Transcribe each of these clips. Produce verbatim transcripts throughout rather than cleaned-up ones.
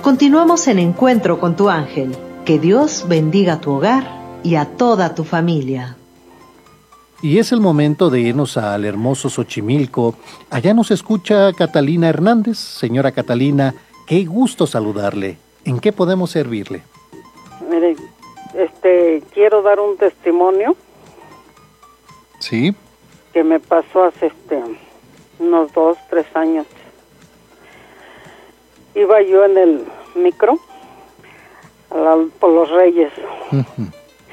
Continuamos en Encuentro con tu ángel. Que Dios bendiga tu hogar y a toda tu familia. Y es el momento de irnos al hermoso Xochimilco. Allá nos escucha Catalina Hernández. Señora Catalina, qué gusto saludarle. ¿En qué podemos servirle? Mire, este, quiero dar un testimonio. Sí. Que me pasó hace este, unos dos, tres años. Iba yo en el micro la, por los Reyes. Uh-huh.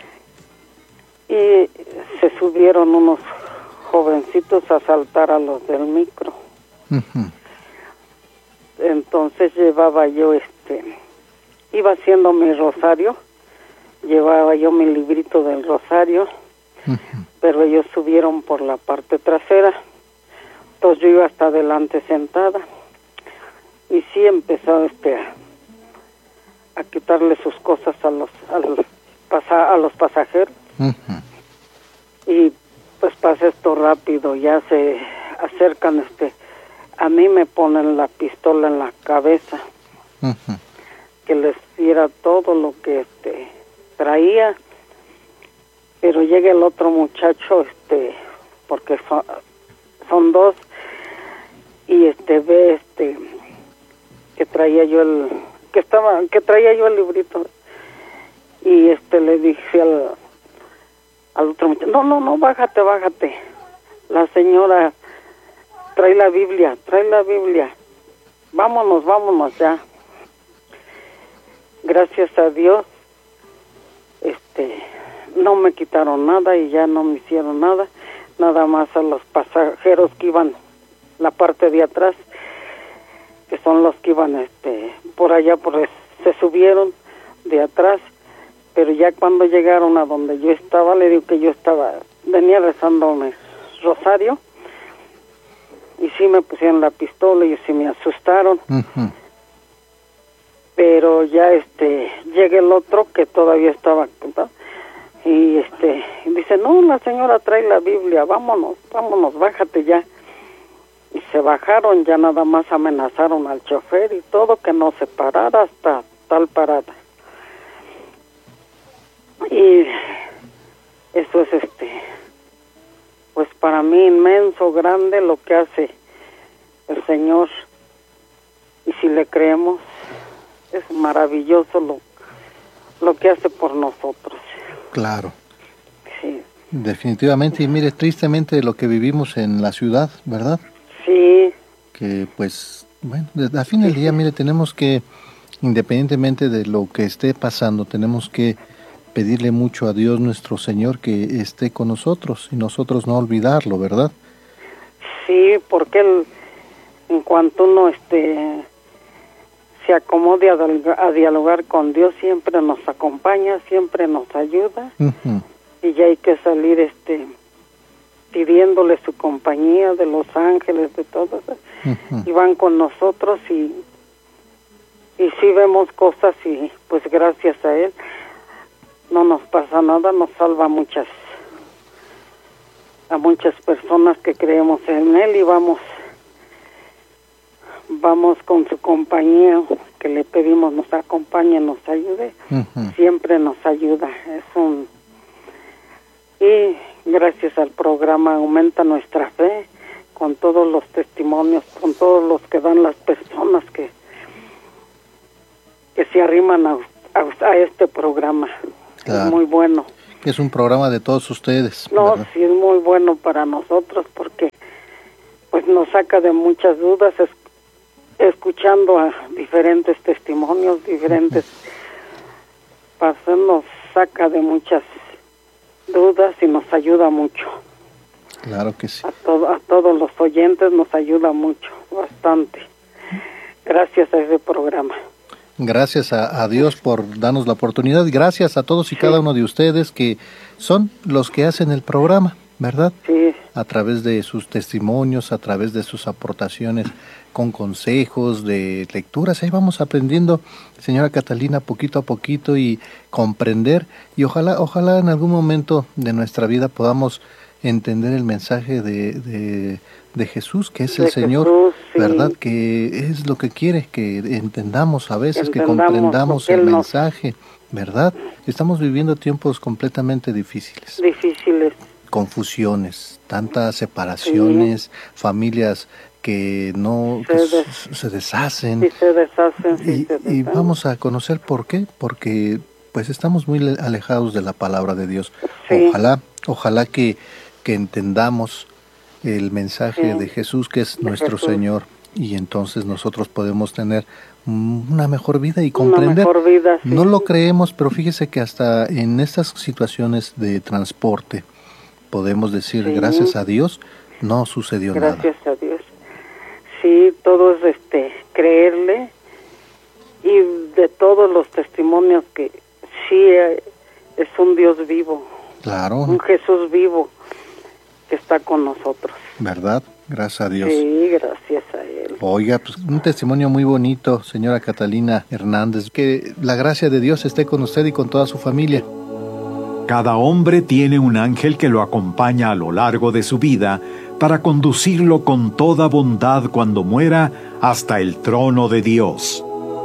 Y se subieron unos jovencitos a asaltar a los del micro. Uh-huh. Entonces llevaba yo este, iba haciendo mi rosario, llevaba yo mi librito del rosario, uh-huh. Pero ellos subieron por la parte trasera, entonces yo iba hasta adelante sentada, y sí empezó este a, a quitarle sus cosas a los a los, pasa, a los pasajeros. Uh-huh. Y pues pasa esto rápido, ya se acercan, este a mí me ponen la pistola en la cabeza. Uh-huh. Que les diera todo lo que este traía, pero llega el otro muchacho, este porque son, son dos, y este ve este que traía yo el que estaba que traía yo el librito, y este le dije al al otro muchacho, no, no, no, bájate, bájate, la señora trae la Biblia, trae la Biblia, vámonos, vámonos ya. Gracias a Dios, este, no me quitaron nada y ya no me hicieron nada, nada más a los pasajeros que iban la parte de atrás, que son los que iban, este, por allá, por se subieron de atrás. Pero ya cuando llegaron a donde yo estaba, le digo que yo estaba, venía rezando un rosario, y sí me pusieron la pistola y sí me asustaron. Uh-huh. Pero ya este, llega el otro que todavía estaba, y este, y dice, no, la señora trae la Biblia, vámonos, vámonos, bájate ya. Y se bajaron, ya nada más amenazaron al chofer y todo, que no se parara hasta tal parada. Y eso es este, pues para mí inmenso, grande lo que hace el Señor, y si le creemos es maravilloso lo, lo que hace por nosotros. Claro. Sí. Definitivamente, y mire, tristemente lo que vivimos en la ciudad, ¿verdad? Sí. Que pues, bueno, a fin del día, mire, tenemos que, independientemente de lo que esté pasando, tenemos que pedirle mucho a Dios nuestro Señor que esté con nosotros y nosotros no olvidarlo, ¿verdad? Sí, porque él, en cuanto uno este se acomode a, a dialogar con Dios, siempre nos acompaña, siempre nos ayuda. Uh-huh. Y ya hay que salir este pidiéndole su compañía, de los ángeles, de todos, uh-huh. Y van con nosotros, y y sí vemos cosas, y pues gracias a él no nos pasa nada, nos salva a muchas a muchas personas que creemos en él, y vamos vamos con su compañía, que le pedimos nos acompañe, nos ayude. Uh-huh. Siempre nos ayuda. Es un y gracias al programa aumenta nuestra fe, con todos los testimonios, con todos los que dan las personas que que se arriman a, a, a este programa. Claro. Es muy bueno. Es un programa de todos ustedes. No, ¿verdad? Sí, es muy bueno para nosotros, porque pues nos saca de muchas dudas, es, escuchando a diferentes testimonios, diferentes pasos, nos saca de muchas dudas y nos ayuda mucho. Claro que sí. A, to- a todos los oyentes nos ayuda mucho, bastante. Gracias a ese programa. Gracias a, a Dios por darnos la oportunidad. Gracias a todos y sí. cada uno de ustedes que son los que hacen el programa, ¿verdad? Sí. A través de sus testimonios, a través de sus aportaciones con consejos, de lecturas. Ahí vamos aprendiendo, señora Catalina, poquito a poquito y comprender. Y ojalá, ojalá en algún momento de nuestra vida podamos entender el mensaje de, de, de Jesús, que es de el Señor, Jesús, sí. ¿verdad? Que es lo que quiere, que entendamos a veces, Entendamos, que comprendamos el nos... mensaje, ¿verdad? Estamos viviendo tiempos completamente difíciles. Difíciles. Confusiones, tantas separaciones, sí. familias que no se, que des... se deshacen. Sí, se deshacen. Sí, y, se deshacen. y vamos a conocer por qué, porque pues estamos muy alejados de la palabra de Dios. Sí. Ojalá, ojalá que, que entendamos el mensaje sí. de Jesús, que es de nuestro Jesús. Señor, y entonces nosotros podemos tener una mejor vida y comprender. Una mejor vida, sí. No lo creemos, pero fíjese que hasta en estas situaciones de transporte podemos decir, sí. gracias a Dios, no sucedió gracias nada. Gracias a Dios. Sí, todo es este, creerle, y de todos los testimonios que sí es un Dios vivo. Claro. Un Jesús vivo que está con nosotros. ¿Verdad? Gracias a Dios. Sí, gracias a Él. Oiga, pues un testimonio muy bonito, señora Catalina Hernández. Que la gracia de Dios esté con usted y con toda su familia. Cada hombre tiene un ángel que lo acompaña a lo largo de su vida para conducirlo con toda bondad cuando muera hasta el trono de Dios.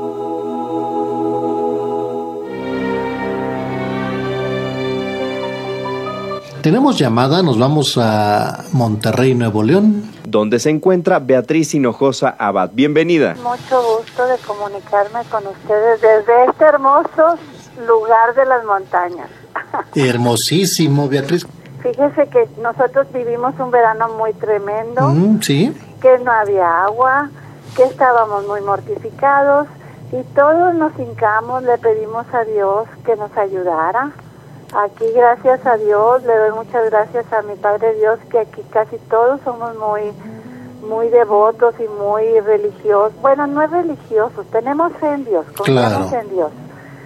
Tenemos llamada, nos vamos a Monterrey, Nuevo León, donde se encuentra Beatriz Hinojosa Abad. Bienvenida. Mucho gusto de comunicarme con ustedes desde este hermoso lugar de las montañas. Hermosísimo, Beatriz. Fíjese que nosotros vivimos un verano muy tremendo. Mm, sí. Que no había agua, que estábamos muy mortificados y todos nos hincamos, le pedimos a Dios que nos ayudara. Aquí, gracias a Dios, le doy muchas gracias a mi Padre Dios, que aquí casi todos somos muy muy devotos y muy religiosos. Bueno, no es religiosos, tenemos fe en Dios, confiamos claro. en Dios.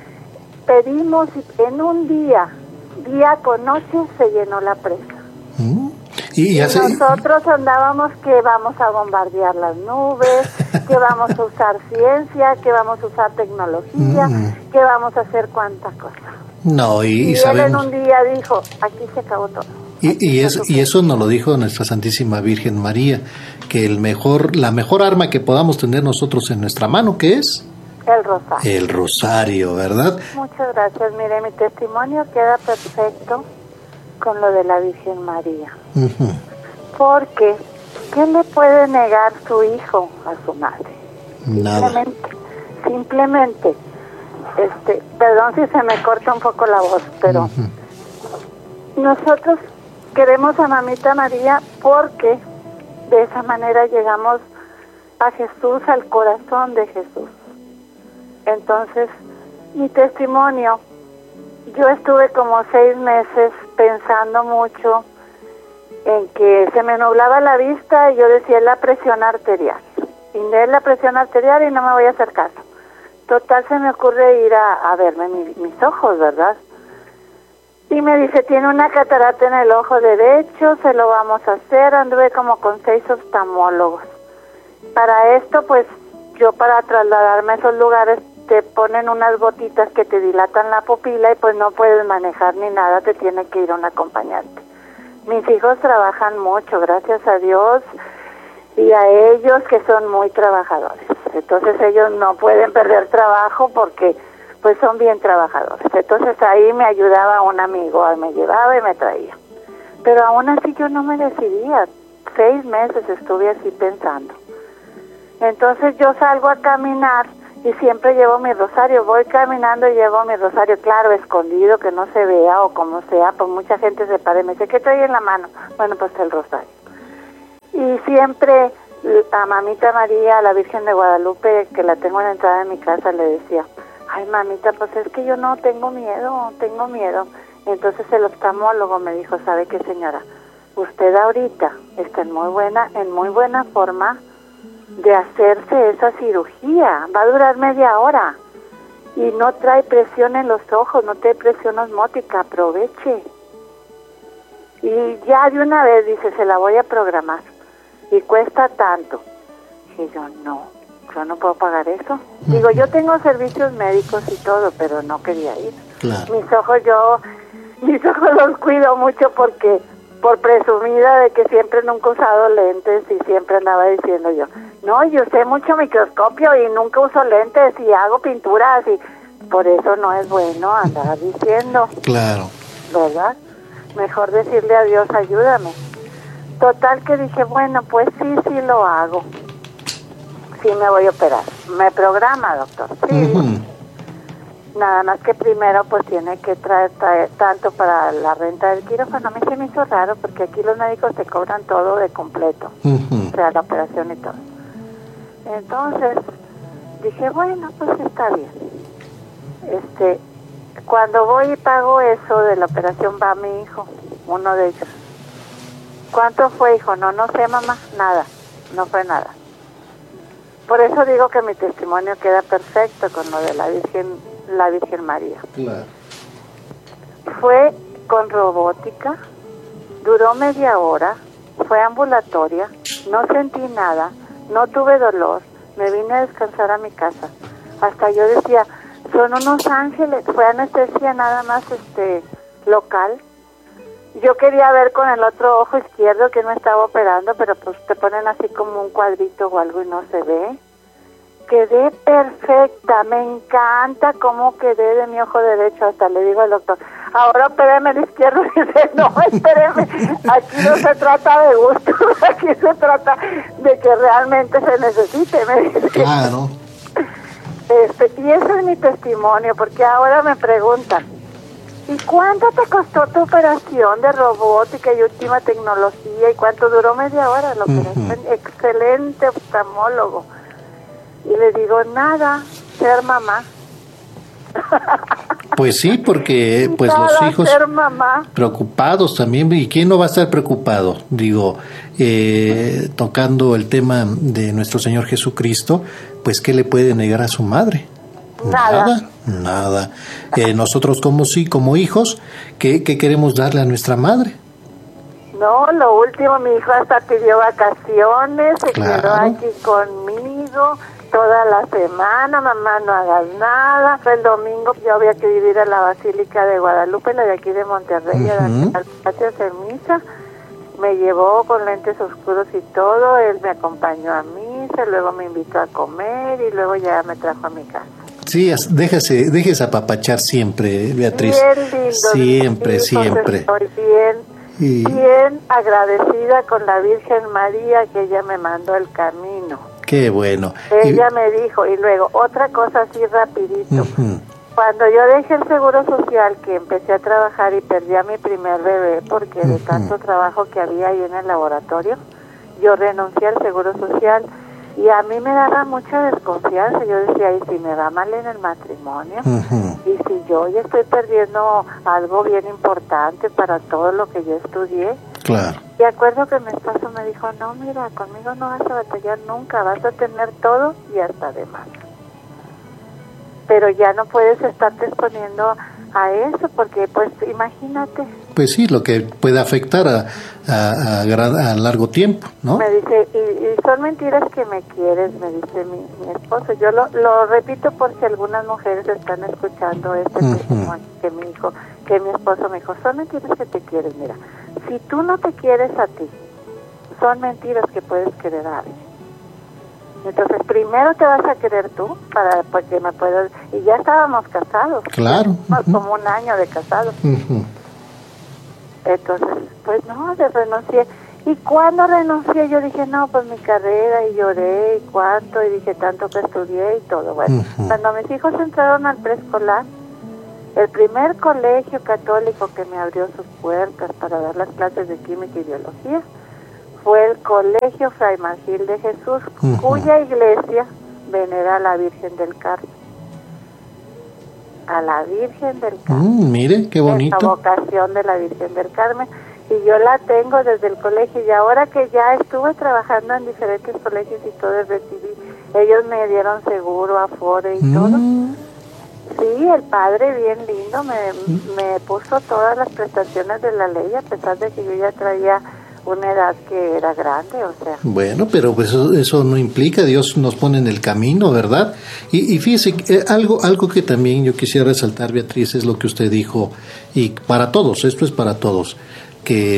Pedimos y en un día, día con noche, se llenó la presa. ¿Mm? Y, y hace... nosotros andábamos que vamos a bombardear las nubes, que vamos a usar ciencia, que vamos a usar tecnología, mm. que vamos a hacer cuánta cosa. No, y, y, y sabemos... él en un día dijo, aquí se acabó todo. Y, y, es, y eso nos lo dijo nuestra Santísima Virgen María, que el mejor, la mejor arma que podamos tener nosotros en nuestra mano, ¿qué es? El rosario. El rosario, ¿verdad? Muchas gracias. Mire, mi testimonio queda perfecto con lo de la Virgen María. Uh-huh. Porque, ¿qué le puede negar su hijo a su madre? Nada. Simplemente, simplemente Este, perdón si se me corta un poco la voz, pero uh-huh. nosotros queremos a Mamita María porque de esa manera llegamos a Jesús, al corazón de Jesús. Entonces, mi testimonio, yo estuve como seis meses pensando mucho en que se me nublaba la vista y yo decía la presión arterial. Y es la presión arterial y no me voy a hacer caso. Total, se me ocurre ir a, a verme mi, mis ojos, ¿verdad? Y me dice, tiene una catarata en el ojo derecho, se lo vamos a hacer. Anduve como con seis oftalmólogos. Para esto, pues, yo para trasladarme a esos lugares te ponen unas botitas que te dilatan la pupila y pues no puedes manejar ni nada, te tiene que ir un acompañante. Mis hijos trabajan mucho, gracias a Dios, y a ellos que son muy trabajadores. Entonces ellos no pueden perder trabajo porque pues son bien trabajadores. Entonces ahí me ayudaba un amigo, me llevaba y me traía. Pero aún así yo no me decidía. Seis meses estuve así pensando. Entonces yo salgo a caminar y siempre llevo mi rosario. Voy caminando y llevo mi rosario, claro, escondido, que no se vea o como sea, pues mucha gente se para y me dice, ¿qué trae en la mano? Bueno, pues el rosario. Y siempre a Mamita María, a la Virgen de Guadalupe, que la tengo en la entrada de mi casa, le decía, ay mamita, pues es que yo no tengo miedo, tengo miedo. Y entonces el oftalmólogo me dijo, ¿sabe qué, señora? Usted ahorita está en muy buena, en muy buena forma de hacerse esa cirugía, va a durar media hora y no trae presión en los ojos, no trae presión osmótica, aproveche. Y ya de una vez dice, se la voy a programar. Y cuesta tanto. Y yo, no, yo no puedo pagar eso. Uh-huh. Digo, yo tengo servicios médicos y todo, pero no quería ir. Claro. Mis ojos, yo, mis ojos los cuido mucho porque por presumida de que siempre nunca he usado lentes y siempre andaba diciendo yo, no, yo usé mucho microscopio y nunca uso lentes y hago pinturas y por eso no es bueno andar diciendo. Claro. ¿Verdad? Mejor decirle a Dios, ayúdame. Total que dije, bueno, pues sí, sí lo hago. Sí me voy a operar. Me programa, doctor. Sí. Uh-huh. Nada más que primero pues tiene que traer, traer tanto para la renta del quirófano. A mí se me hizo raro porque aquí los médicos te cobran todo de completo, uh-huh. o sea, la operación y todo. Entonces dije, bueno, pues está bien. Este, cuando voy y pago eso de la operación va mi hijo, uno de ellos. ¿Cuánto fue, hijo? No, no sé, mamá, nada, no fue nada. Por eso digo que mi testimonio queda perfecto con lo de la Virgen, la Virgen María. Claro. Fue con robótica, duró media hora, fue ambulatoria, no sentí nada, no tuve dolor, me vine a descansar a mi casa. Hasta yo decía, son unos ángeles, fue anestesia nada más este local. Yo quería ver con el otro ojo izquierdo que me estaba operando, pero pues te ponen así como un cuadrito o algo y no se ve. Quedé perfecta, me encanta cómo quedé de mi ojo derecho, hasta le digo al doctor, ahora opéreme el izquierdo, y dice, no, espéreme, aquí no se trata de gustos, aquí se trata de que realmente se necesite, me dice. Claro. Este, y ese es mi testimonio, porque ahora me preguntan, ¿y cuánto te costó tu operación de robótica y última tecnología? ¿Y cuánto duró? Media hora, lo que uh-huh. es un excelente oftalmólogo. Y le digo, nada, ser mamá. Pues sí, porque pues nada, los hijos ser mamá. Preocupados también, ¿y quién no va a estar preocupado? Digo, eh, tocando el tema de nuestro Señor Jesucristo, pues ¿qué le puede negar a su madre? Nada. Nada. nada. Eh, nosotros como sí, como hijos, ¿qué, ¿qué queremos darle a nuestra madre? No, lo último, mi hijo hasta pidió vacaciones, se claro. quedó aquí conmigo toda la semana, mamá, no hagas nada. El domingo yo había que vivir a la Basílica de Guadalupe, la de aquí de Monterrey, uh-huh. al patio de misa. Me llevó con lentes oscuros y todo, él me acompañó a misa, luego me invitó a comer y luego ya me trajo a mi casa. Sí, déjese, déjese apapachar siempre, Beatriz. Bien lindo, siempre, hijos, siempre. Estoy bien, y... bien agradecida con la Virgen María que ella me mandó el camino. Qué bueno. Ella y... me dijo, y luego otra cosa así rapidito. Uh-huh. Cuando yo dejé el Seguro Social, que empecé a trabajar y perdí a mi primer bebé porque uh-huh. de tanto trabajo que había ahí en el laboratorio, yo renuncié al Seguro Social. Y a mí me daba mucha desconfianza. Yo decía, ¿y si me va mal en el matrimonio? Uh-huh. Y si yo ya estoy perdiendo algo bien importante para todo lo que yo estudié. Claro. Y acuerdo que mi esposo me dijo, no, mira, conmigo no vas a batallar nunca, vas a tener todo y hasta de más. Pero ya no puedes estarte exponiendo a eso, porque pues imagínate. Pues sí, lo que puede afectar a, a, a, gran, a largo tiempo, ¿no? Me dice, y, y son mentiras que me quieres, me dice mi, mi esposo. Yo lo, lo repito por si algunas mujeres están escuchando este uh-huh. testimonio que mi hijo, que mi esposo me dijo, son mentiras que te quieres, mira, si tú no te quieres a ti, son mentiras que puedes querer a alguien. Entonces, primero te vas a querer tú, para porque me puedas... Y ya estábamos casados. Claro. Uh-huh. Como un año de casados. Uh-huh. Entonces, pues no, le renuncié. Y cuando renuncié, yo dije, no, pues mi carrera, y lloré, y cuánto, y dije, tanto que estudié, y todo. Bueno, uh-huh. cuando mis hijos entraron al preescolar, el primer colegio católico que me abrió sus puertas para dar las clases de química y biología, fue el Colegio Fray Margil de Jesús, uh-huh. cuya iglesia venera a la Virgen del Carmen. A la Virgen del Carmen. Mm, mire, qué bonito. Esa vocación de la Virgen del Carmen. Y yo la tengo desde el colegio. Y ahora que ya estuve trabajando en diferentes colegios y todo, recibí, ellos me dieron seguro, afore y mm. todo. Sí, el padre bien lindo me, mm. me puso todas las prestaciones de la ley, a pesar de que yo ya traía una edad que era grande, o sea. Bueno, pero pues eso, eso no implica, Dios nos pone en el camino, ¿verdad? Y, y fíjese, eh, algo, algo que también yo quisiera resaltar, Beatriz, es lo que usted dijo, y para todos, esto es para todos, que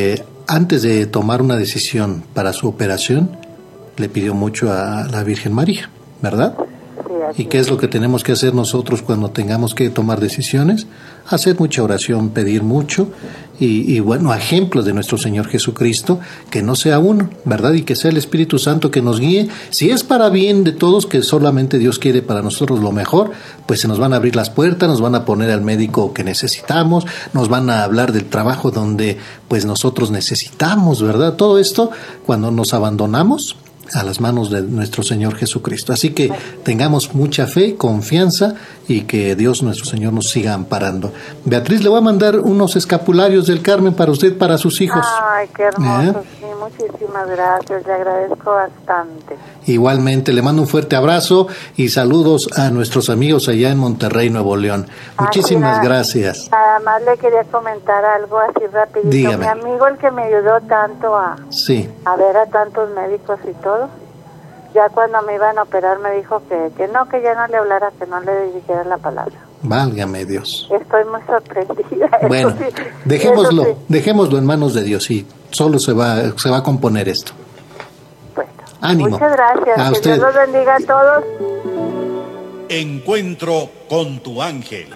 antes de tomar una decisión para su operación, le pidió mucho a la Virgen María, ¿verdad? Sí, ¿Y qué es lo que tenemos que hacer nosotros cuando tengamos que tomar decisiones? Hacer mucha oración, pedir mucho y, y bueno, ejemplos de nuestro Señor Jesucristo, que no sea uno, ¿verdad? Y que sea el Espíritu Santo que nos guíe. Si es para bien de todos, que solamente Dios quiere para nosotros lo mejor, pues se nos van a abrir las puertas, nos van a poner al médico que necesitamos, nos van a hablar del trabajo donde pues nosotros necesitamos, ¿verdad? Todo esto cuando nos abandonamos a las manos de nuestro Señor Jesucristo. Así que tengamos mucha fe, confianza y que Dios nuestro Señor nos siga amparando. Beatriz, le voy a mandar unos escapularios del Carmen para usted, para sus hijos. Ay, qué hermoso, ¿Eh? sí, muchísimas gracias, le agradezco bastante. Igualmente, le mando un fuerte abrazo y saludos a nuestros amigos allá en Monterrey, Nuevo León. Muchísimas Así, gracias. Nada más le quería comentar algo así rapidito. Dígame. Mi amigo, el que me ayudó tanto a, Sí. a ver a tantos médicos y todo, ya cuando me iban a operar me dijo que, que no, que ya no le hablara, que no le dijera la palabra. Válgame Dios. Estoy muy sorprendida. Eso Bueno, sí, dejémoslo, eso sí. dejémoslo en manos de Dios y solo se va, se va a componer esto. Bueno, Ánimo. muchas gracias. A que usted. Dios los bendiga a todos. Encuentro con tu ángel.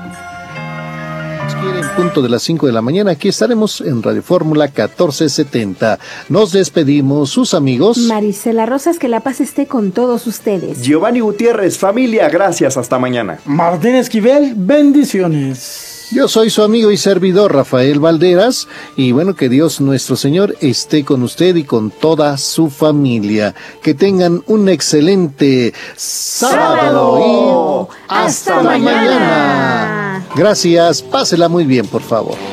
En punto de las cinco de la mañana, aquí estaremos en Radio Fórmula catorce setenta. Nos despedimos, sus amigos. Marisela Rosas, que la paz esté con todos ustedes. Giovanni Gutiérrez, familia, gracias, hasta mañana. Martín Esquivel, bendiciones. Yo soy su amigo y servidor Rafael Valderas y bueno, que Dios nuestro Señor esté con usted y con toda su familia. Que tengan un excelente sábado y hasta, hasta mañana. mañana. Gracias, pásela muy bien, por favor.